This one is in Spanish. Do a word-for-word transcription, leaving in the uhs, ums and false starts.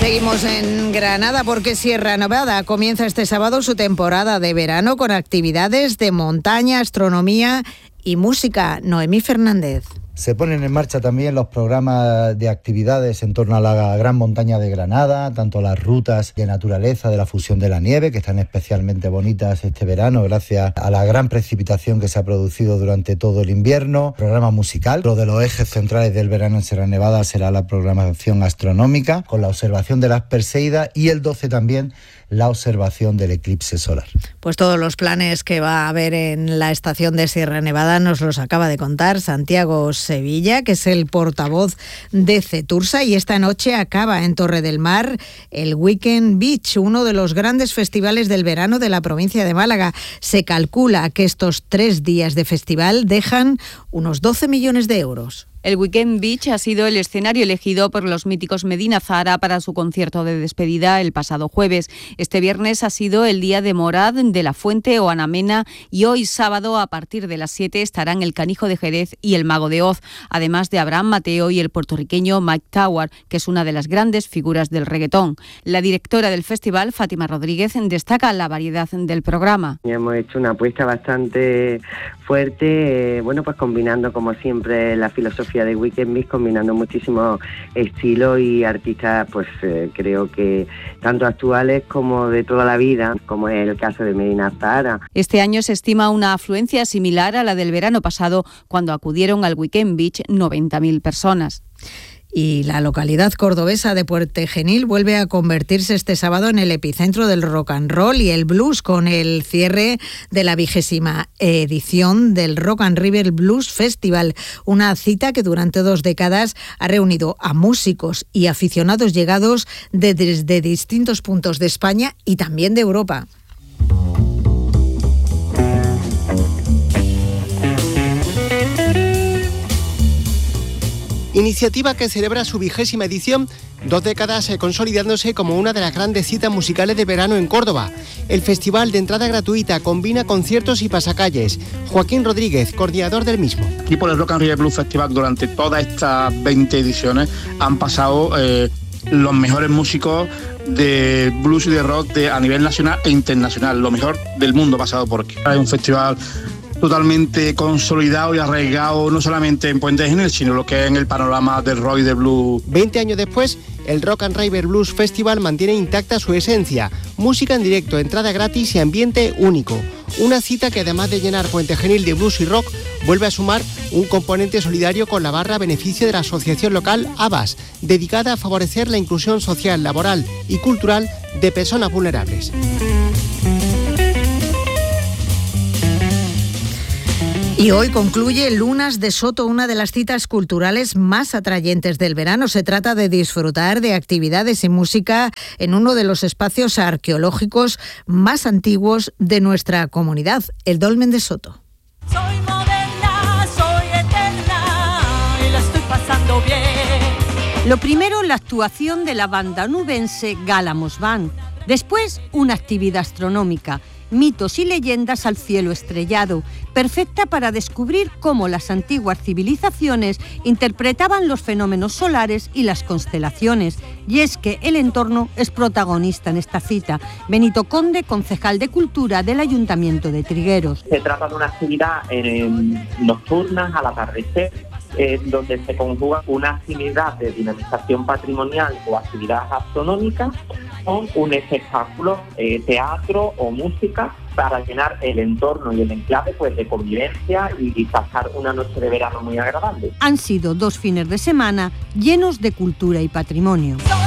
Seguimos en Granada porque Sierra Nevada comienza este sábado su temporada de verano con actividades de montaña, astronomía y música. Noemí Fernández. Se ponen en marcha también los programas de actividades en torno a la Gran Montaña de Granada, tanto las rutas de naturaleza de la fusión de la nieve, que están especialmente bonitas este verano gracias a la gran precipitación que se ha producido durante todo el invierno. Programa musical. Otro de los ejes centrales del verano en Sierra Nevada será la programación astronómica, con la observación de las Perseidas, y el doce también la observación del eclipse solar. Pues todos los planes que va a haber en la estación de Sierra Nevada nos los acaba de contar Santiago Sevilla, que es el portavoz de Cetursa, y esta noche acaba en Torre del Mar el Weekend Beach, uno de los grandes festivales del verano de la provincia de Málaga. Se calcula que estos tres días de festival dejan unos doce millones de euros. El Weekend Beach ha sido el escenario elegido por los míticos Medina Zahara para su concierto de despedida el pasado jueves. Este viernes ha sido el día de Morad, de la Fuente o Ana Mena, y hoy sábado a partir de las siete estarán el Canijo de Jerez y el Mago de Oz, además de Abraham Mateo y el puertorriqueño Mike Tower, que es una de las grandes figuras del reggaetón. La directora del festival, Fátima Rodríguez, destaca la variedad del programa. Hemos hecho una apuesta bastante fuerte, eh, bueno, pues combinando como siempre la filosofía de Weekend Beach, combinando muchísimos estilos y artistas, pues eh, creo que tanto actuales como de toda la vida, como es el caso de Medina Zahara. Este año se estima una afluencia similar a la del verano pasado, cuando acudieron al Weekend Beach noventa mil personas. Y la localidad cordobesa de Puertegenil vuelve a convertirse este sábado en el epicentro del rock and roll y el blues, con el cierre de la vigésima edición del Rock and River Blues Festival, una cita que durante dos décadas ha reunido a músicos y aficionados llegados de, desde distintos puntos de España y también de Europa. Iniciativa que celebra su vigésima edición, dos décadas consolidándose como una de las grandes citas musicales de verano en Córdoba. El festival, de entrada gratuita, combina conciertos y pasacalles. Joaquín Rodríguez, coordinador del mismo. Y por el Rock and River Blues Festival, durante todas estas veinte ediciones han pasado eh, los mejores músicos de blues y de rock de, a nivel nacional e internacional. Lo mejor del mundo ha pasado por aquí. Hay un festival totalmente consolidado y arraigado, no solamente en Puente Genil, sino lo que es en el panorama del rock y del blues. Veinte años después, el Rock and River Blues Festival mantiene intacta su esencia: música en directo, entrada gratis y ambiente único. Una cita que, además de llenar Puente Genil de blues y rock, vuelve a sumar un componente solidario con la barra a beneficio de la asociación local ABAS, dedicada a favorecer la inclusión social, laboral y cultural de personas vulnerables. Y hoy concluye Lunas de Soto, una de las citas culturales más atrayentes del verano. Se trata de disfrutar de actividades y música en uno de los espacios arqueológicos más antiguos de nuestra comunidad, el Dolmen de Soto. Soy moderna, soy eterna y la estoy pasando bien. Lo primero, la actuación de la banda nubense Gálamos Band. Después, una actividad astronómica. Mitos y leyendas al cielo estrellado, perfecta para descubrir cómo las antiguas civilizaciones interpretaban los fenómenos solares y las constelaciones. Y es que el entorno es protagonista en esta cita. Benito Conde, concejal de Cultura del Ayuntamiento de Trigueros. Se trata de una actividad eh, nocturna, al atardecer, eh, donde se conjuga una actividad de dinamización patrimonial o actividad astronómica con un espectáculo, eh, teatro o música, para llenar el entorno y el enclave pues de convivencia y, y pasar una noche de verano muy agradable. Han sido dos fines de semana llenos de cultura y patrimonio.